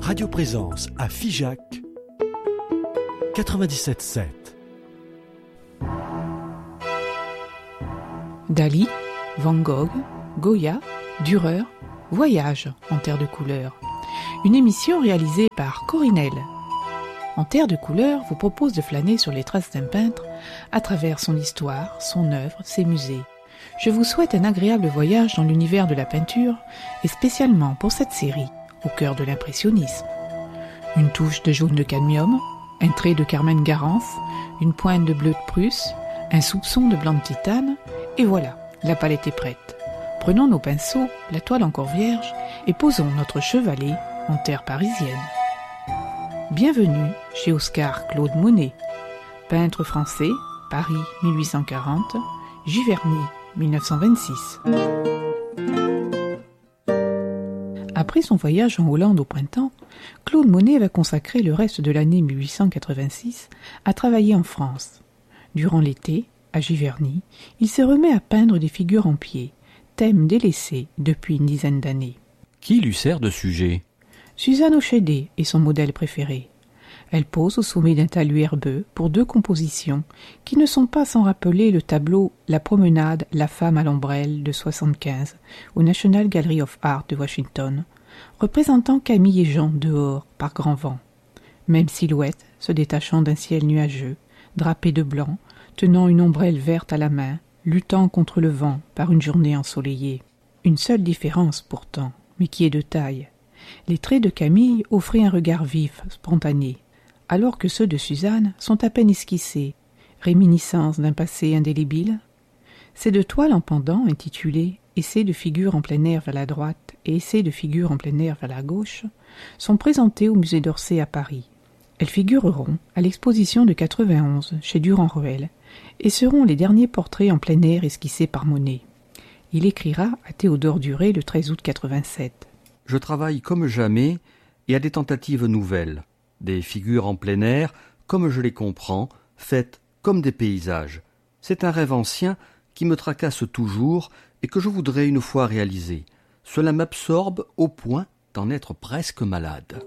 Radio Présence à Figeac 97.7. Dali, Van Gogh, Goya, Dürer, Voyage en terre de couleurs. Une émission réalisée par Corinel. En terre de couleurs vous propose de flâner sur les traces d'un peintre à travers son histoire, son œuvre, ses musées. Je vous souhaite un agréable voyage dans l'univers de la peinture et spécialement pour cette série, au cœur de l'impressionnisme. Une touche de jaune de cadmium, un trait de carmine garance, une pointe de bleu de Prusse, un soupçon de blanc de titane, et voilà, la palette est prête. Prenons nos pinceaux, la toile encore vierge, et posons notre chevalet en terre parisienne. Bienvenue chez Oscar Claude Monet, peintre français, Paris 1840, Giverny 1926. Après son voyage en Hollande au printemps, Claude Monet va consacrer le reste de l'année 1886 à travailler en France. Durant l'été, à Giverny, il se remet à peindre des figures en pied, thème délaissé depuis une dizaine d'années. Qui lui sert de sujet ? Suzanne Hochédé est son modèle préféré. Elle pose au sommet d'un talus herbeux pour deux compositions qui ne sont pas sans rappeler le tableau « La promenade, la femme à l'ombrelle » de 1975 au National Gallery of Art de Washington, représentant Camille et Jean dehors par grand vent. Même silhouette se détachant d'un ciel nuageux, drapé de blanc, tenant une ombrelle verte à la main, luttant contre le vent par une journée ensoleillée. Une seule différence pourtant, mais qui est de taille. Les traits de Camille offraient un regard vif, spontané, alors que ceux de Suzanne sont à peine esquissés, réminiscence d'un passé indélébile. Ces deux toiles en pendant, intitulées « Essais de figures en plein air vers la droite » et « Essais de figures en plein air vers la gauche », sont présentées au musée d'Orsay à Paris. Elles figureront à l'exposition de 91 chez Durand-Ruel et seront les derniers portraits en plein air esquissés par Monet. Il écrira à Théodore Duret le 13 août 87. Je travaille comme jamais et à des tentatives nouvelles, des figures en plein air, comme je les comprends, faites comme des paysages. C'est un rêve ancien qui me tracasse toujours et que je voudrais une fois réaliser. Cela m'absorbe au point d'en être presque malade.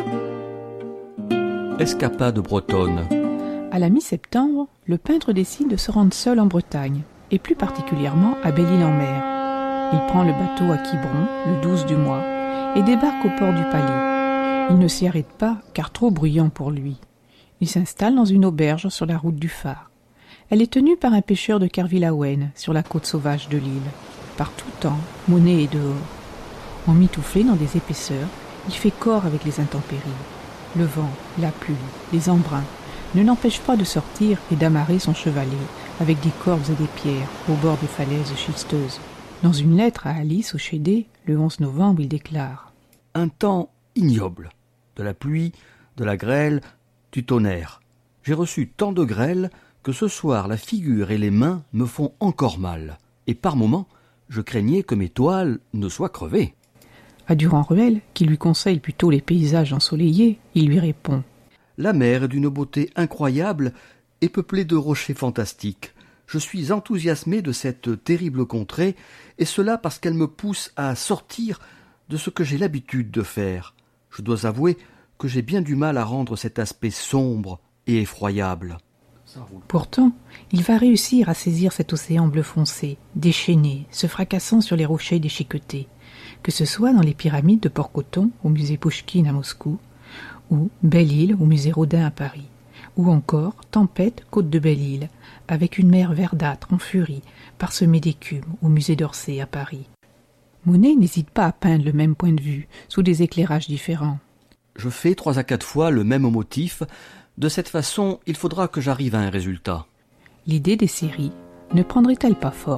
Escapade bretonne. À la mi-septembre, le peintre décide de se rendre seul en Bretagne, et plus particulièrement à Belle-Île-en-Mer. Il prend le bateau à Quiberon, le 12 du mois, et débarque au port du Palais. Il ne s'y arrête pas, car trop bruyant pour lui. Il s'installe dans une auberge sur la route du phare. Elle est tenue par un pêcheur de Kervilaouen, sur la côte sauvage de l'île. Par tout temps, Monet est dehors. Emmitouflé dans des épaisseurs, il fait corps avec les intempéries. Le vent, la pluie, les embruns ne l'empêchent pas de sortir et d'amarrer son chevalet avec des cordes et des pierres au bord des falaises schisteuses. Dans une lettre à Alice Hochédé, le 11 novembre, il déclare « Un temps ignoble, de la pluie, de la grêle, du tonnerre. J'ai reçu tant de grêle que ce soir la figure et les mains me font encore mal, et par moments je craignais que mes toiles ne soient crevées. » À Durand-Ruel, qui lui conseille plutôt les paysages ensoleillés, il lui répond « La mer est d'une beauté incroyable et peuplée de rochers fantastiques. Je suis enthousiasmé de cette terrible contrée, et cela parce qu'elle me pousse à sortir de ce que j'ai l'habitude de faire. Je dois avouer que j'ai bien du mal à rendre cet aspect sombre et effroyable. » Pourtant, il va réussir à saisir cet océan bleu foncé, déchaîné, se fracassant sur les rochers déchiquetés, que ce soit dans les pyramides de Port-Coton au musée Pouchkine à Moscou, ou Belle-Île au musée Rodin à Paris, ou encore Tempête, côte de Belle-Île, avec une mer verdâtre en furie, parsemée d'écume au musée d'Orsay à Paris. Monet n'hésite pas à peindre le même point de vue, sous des éclairages différents. Je fais 3 à 4 fois le même motif. De cette façon, il faudra que j'arrive à un résultat. L'idée des séries ne prendrait-elle pas forme ?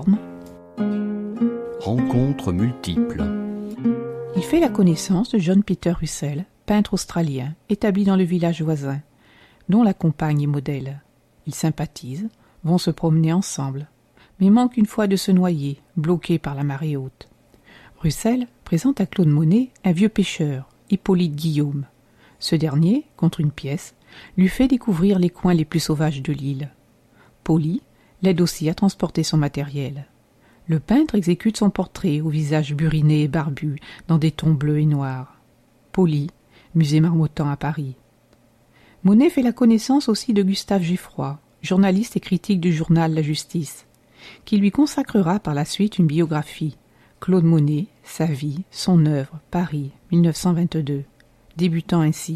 Rencontres multiples. Il fait la connaissance de John Peter Russell, peintre australien, établi dans le village voisin, dont la compagne est modèle. Ils sympathisent, vont se promener ensemble, mais manquent une fois de se noyer, bloqués par la marée haute. Russell présente à Claude Monet un vieux pêcheur, Hippolyte Guillaume. Ce dernier, contre une pièce, lui fait découvrir les coins les plus sauvages de l'île. Poli l'aide aussi à transporter son matériel. Le peintre exécute son portrait au visage buriné et barbu dans des tons bleus et noirs. Poli musée Marmottan à Paris. Monet fait la connaissance aussi de Gustave Geffroy, journaliste et critique du journal La Justice, qui lui consacrera par la suite une biographie, Claude Monet, sa vie, son œuvre, Paris, 1922, débutant ainsi.